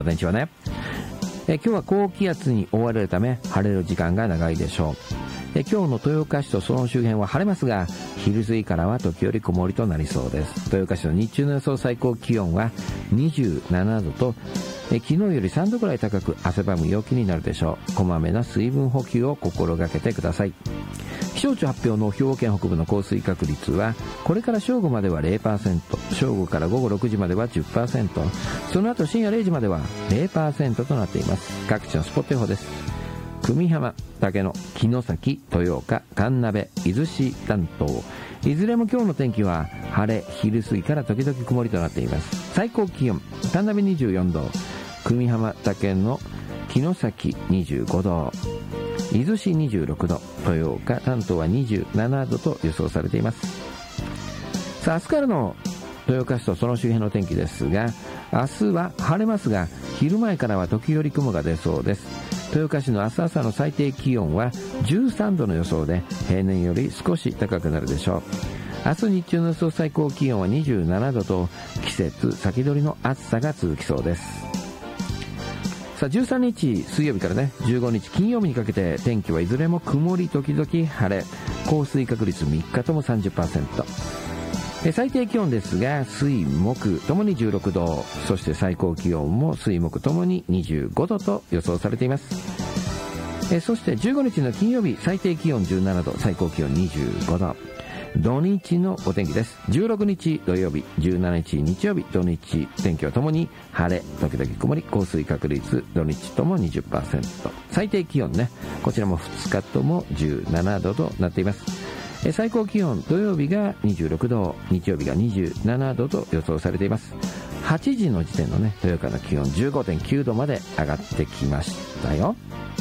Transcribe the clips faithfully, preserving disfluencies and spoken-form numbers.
午前中はね、え今日は高気圧に覆われるため晴れる時間が長いでしょう。え今日の豊岡市とその周辺は晴れますが、昼過ぎからは時折曇りとなりそうです。豊岡市の日中の予想最高気温はにじゅうななどと、え昨日よりさんどくらい高く汗ばむ陽気になるでしょう。こまめな水分補給を心がけてください。気象庁発表の兵庫県北部の降水確率は、これから正午までは ゼロパーセント、正午から午後ろくじまでは じゅっパーセント、その後深夜れいじまでは ゼロパーセント となっています。各地のスポット予報です。久美浜、竹野、城崎、豊岡、神鍋、伊豆市担当、いずれも今日の天気は晴れ、昼過ぎから時々曇りとなっています。最高気温、神鍋にじゅうよんど、久美浜、竹野、城崎にじゅうごど、伊豆市にじゅうろくど、豊岡、関東はにじゅうななどと予想されています。さあ、明日からの豊岡市とその周辺の天気ですが、明日は晴れますが、昼前からは時折雲が出そうです。豊岡市の明日朝の最低気温はじゅうさんどの予想で、平年より少し高くなるでしょう。明日日中の予想最高気温はにじゅうななどと、季節先取りの暑さが続きそうです。さあ、じゅうさんにち水曜日からね、じゅうごにち金曜日にかけて天気はいずれも曇り時々晴れ、降水確率みっかとも さんじゅっパーセント。え最低気温ですが、水木ともにじゅうろくど、そして最高気温も水木ともににじゅうごどと予想されています。えそしてじゅうごにちの金曜日、最低気温じゅうななど、最高気温にじゅうごど。土日のお天気です。じゅうろくにち土曜日、じゅうしちにち日曜日、土日天気はともに晴れ、時々曇り、降水確率土日とも にじゅっパーセント。最低気温ね、こちらもふつかともじゅうななどとなっています。え最高気温、土曜日がにじゅうろくど、日曜日がにじゅうななどと予想されています。はちじの時点のね、豊岡の気温 じゅうごてんきゅうどまで上がってきましたよ。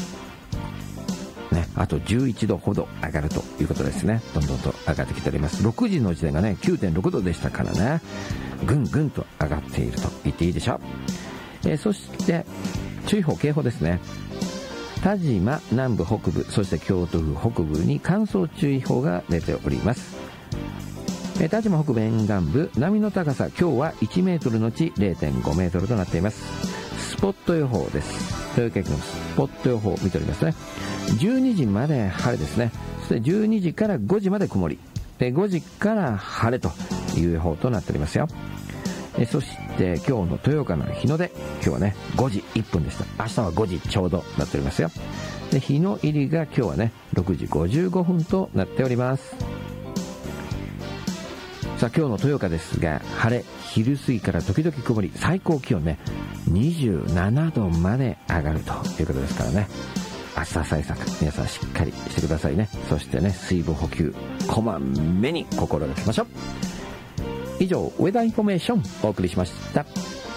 ね、あとじゅういちどほど上がるということですね。どんどんと上がってきております。ろくじの時点がね きゅうてんろくどでしたからね、ぐんぐんと上がっていると言っていいでしょう。えー、そして注意報警報ですね。田島南部北部、そして京都府北部に乾燥注意報が出ております。えー、田島北部沿岸部、波の高さ今日はいちメートルのち れいてんごメートルとなっています。スポット予報です。豊岡駅のスポット予報を見ておりますね。じゅうにじまで晴れですね。そしてじゅうにじからごじまで曇り、でごじから晴れという予報となっておりますよ。えそして今日の豊岡の日の出、今日はねごじいっぷんでした。明日はごじちょうどなっておりますよ。で日の入りが今日はねろくじごじゅうごふんとなっております。さあ、今日の豊岡ですが、晴れ、昼過ぎから時々曇り、最高気温ねにじゅうななどまで上がるということですからね、暑さ対策皆さんしっかりしてくださいね。そしてね、水分補給こまめに心がけましょう。以上、ウェザーインフォメーションお送りしました。